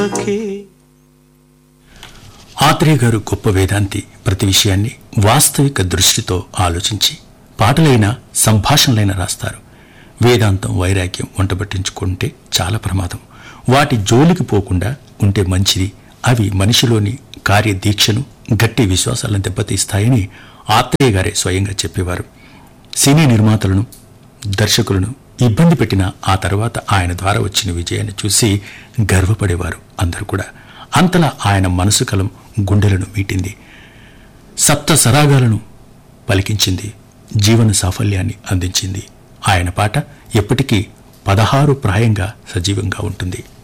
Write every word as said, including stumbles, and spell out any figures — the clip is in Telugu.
సఖీ. ఆత్రేయ గారు గొప్ప వేదాంతి. ప్రతి విషయాన్ని వాస్తవిక దృష్టితో ఆలోచించి పాటలైనా సంభాషణలైనా రాస్తారు. వేదాంతం వైరాగ్యం వంటబట్టించుకుంటే చాలా ప్రమాదం. వాటి జోలికి పోకుండా ఉంటే మంచిది. అవి మనిషిలోని కార్యదీక్షను, గట్టి విశ్వాసాలను దెబ్బతీస్తాయని ఆత్రేయ గారే స్వయంగా చెప్పేవారు. సినీ నిర్మాతలను, దర్శకులను ఇబ్బంది పెట్టిన ఆ తర్వాత ఆయన ద్వారా వచ్చిన విజయాన్ని చూసి గర్వపడేవారు అందరూ కూడా. అంతలా ఆయన మనసు కలం గుండెలను మీటింది, సప్త సరాగాలను పలికించింది, జీవన సాఫల్యాన్ని అందించింది. ఆయన పాట ఎప్పటికీ పదహారు ప్రాయంగా సజీవంగా ఉంటుంది.